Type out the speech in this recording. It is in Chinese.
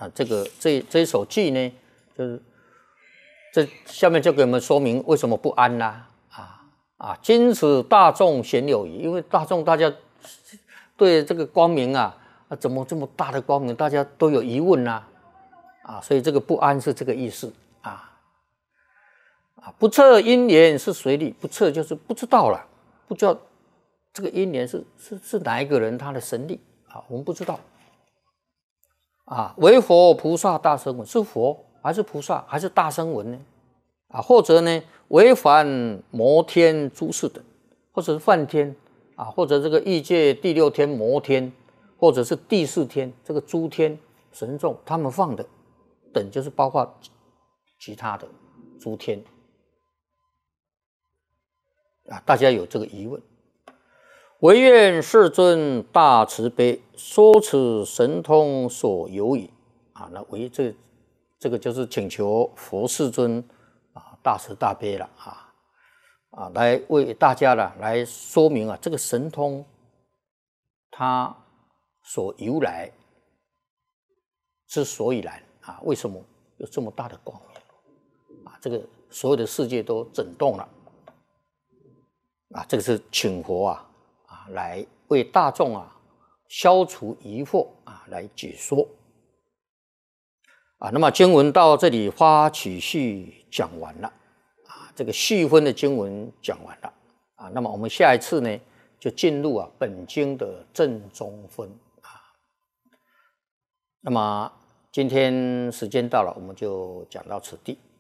这一首偈呢，就是这下面就给我们说明为什么不安啦。今此大众鲜有疑，因为大众大家对这个光明怎么这么大的光明，大家都有疑问所以这个不安是这个意思不测因缘是随力，不测就是不知道了，不知道这个因缘是哪一个人他的神力我们不知道为佛菩萨大声闻，是佛还是菩萨还是大声闻呢？或者呢为凡摩天诸士等，或者是梵天或者这个欲界第六天摩天，或者是第四天这个诸天神众他们放的等，就是包括其他的诸天大家有这个疑问。唯愿世尊大慈悲，说此神通所有矣那唯这个就是请求佛世尊大慈大悲了来为大家来说明这个神通它所由来之所以然为什么有这么大的光明这个所有的世界都震动了这个是请佛来为大众消除疑惑来解说那么经文到这里发起序讲完了这个序分的经文讲完了那么我们下一次呢就进入本经的正中分那么今天时间到了，我们就讲到此地。